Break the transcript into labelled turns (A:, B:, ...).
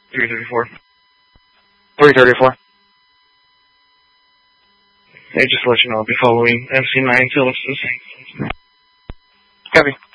A: 334.
B: 334.
A: Hey, just to let you know, I'll be following MC9 till it's the same.
B: Copy.